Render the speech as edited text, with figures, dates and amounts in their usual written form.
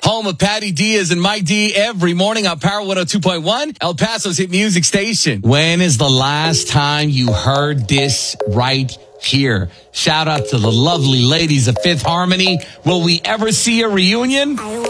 Home of Patty Diaz and Mike D every morning on Power 102.1, El Paso's hit music station. When is the last time you heard this right here? Shout out to the lovely ladies of Fifth Harmony. Will we ever see a reunion?